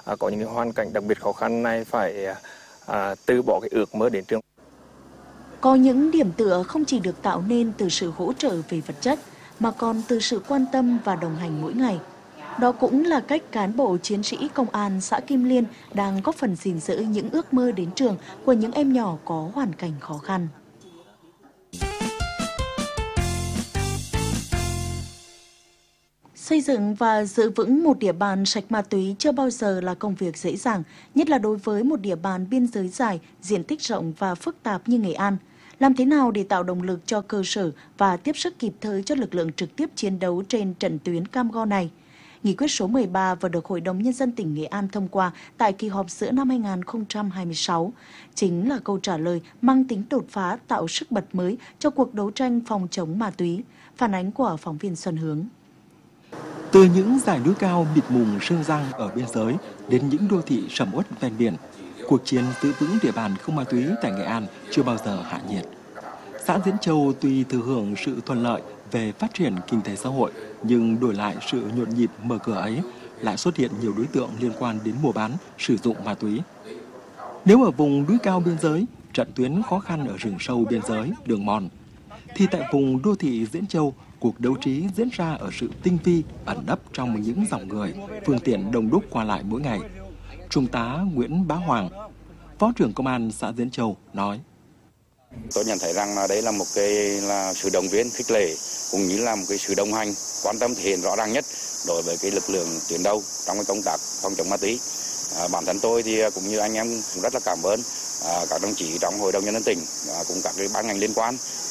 có những hoàn cảnh đặc biệt khó khăn này phải từ bỏ cái ước mơ đến trường. Có những điểm tựa không chỉ được tạo nên từ sự hỗ trợ về vật chất, mà còn từ sự quan tâm và đồng hành mỗi ngày. Đó cũng là cách cán bộ chiến sĩ công an xã Kim Liên đang góp phần gìn giữ những ước mơ đến trường của những em nhỏ có hoàn cảnh khó khăn. Xây dựng và giữ vững một địa bàn sạch ma túy chưa bao giờ là công việc dễ dàng, nhất là đối với một địa bàn biên giới dài, diện tích rộng và phức tạp như Nghệ An. Làm thế nào để tạo động lực cho cơ sở và tiếp sức kịp thời cho lực lượng trực tiếp chiến đấu trên trận tuyến cam go này? Nghị quyết số 13 vừa được Hội đồng Nhân dân tỉnh Nghệ An thông qua tại kỳ họp giữa năm 2026, chính là câu trả lời mang tính đột phá tạo sức bật mới cho cuộc đấu tranh phòng chống ma túy. Phản ánh của phóng viên Xuân Hướng. Từ những dải núi cao bịt mùng sương răng ở biên giới đến những đô thị sầm uất ven biển, cuộc chiến giữ vững địa bàn không ma túy tại Nghệ An chưa bao giờ hạ nhiệt. Xã Diễn Châu tuy thừa hưởng sự thuận lợi về phát triển kinh tế xã hội, nhưng đổi lại sự nhộn nhịp mở cửa ấy lại xuất hiện nhiều đối tượng liên quan đến mua bán, sử dụng ma túy. Nếu ở vùng núi cao biên giới, trận tuyến khó khăn ở rừng sâu biên giới, đường mòn, thì tại vùng đô thị Diễn Châu, cuộc đấu trí diễn ra ở sự tinh vi, ẩn nấp trong những dòng người, phương tiện đông đúc qua lại mỗi ngày. Trung tá Nguyễn Bá Hoàng, Phó trưởng Công an xã Diễn Châu nói: Tôi nhận thấy rằng đây là một sự động viên, khích lệ, cũng như là một sự đồng hành, quan tâm thể hiện rõ ràng nhất đối với lực lượng tuyến đầu trong công tác phòng chống ma túy. Bản thân tôi thì cũng như anh em cũng rất là cảm ơn các đồng chí trong Hội đồng Nhân dân tỉnh, cũng các ban ngành liên quan